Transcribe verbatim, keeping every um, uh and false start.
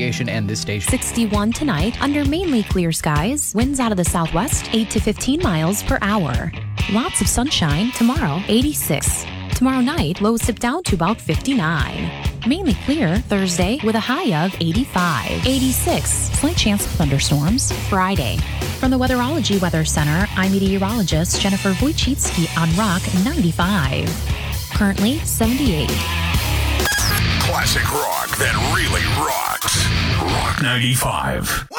Association and this station. sixty-one tonight under mainly clear skies. Winds out of the southwest, eight to fifteen miles per hour. Lots of sunshine. Tomorrow, eighty-six. Tomorrow night, lows dip down to about fifty-nine. Mainly clear Thursday with a high of eighty-five. eighty-six. Slight chance of thunderstorms Friday. From the Weatherology Weather Center, I'm meteorologist Jennifer Wojcicki on Rock ninety-five. Currently seventy-eight. Classic rock that really rocks. Rock ninety-five.